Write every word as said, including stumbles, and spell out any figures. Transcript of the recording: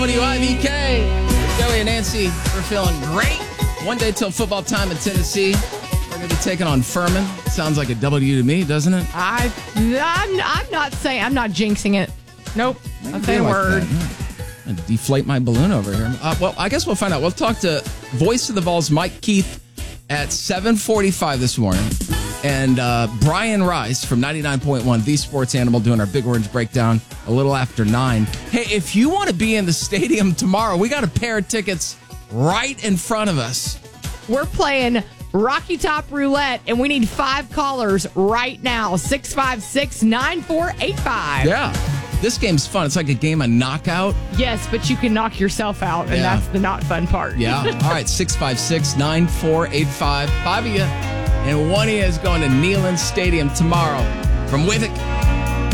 W I V K. Joey and Nancy, we're feeling great. One day till football time in Tennessee. We're going to be taking on Furman. Sounds like a W to me, doesn't it? I, I'm, I'm not saying, I'm not jinxing it. Nope. Not saying a like word. That. Yeah. Deflate my balloon over here. Uh, well, I guess we'll find out. We'll talk to Voice of the Vols, Mike Keith, at seven forty-five this morning. And uh, Brian Rice from ninety-nine point one, The Sports Animal, doing our Big Orange Breakdown a little after nine. Hey, if you want to be in the stadium tomorrow, we got a pair of tickets right in front of us. We're playing Rocky Top Roulette, and we need five callers right now. six five six, nine four eight five. Yeah. This game's fun. It's like a game of knockout. Yes, but you can knock yourself out, and Yeah. that's the not fun part. Yeah. All right. six five six, nine four eight five. Five of you. And one of you is going to Neyland Stadium tomorrow from Withwick.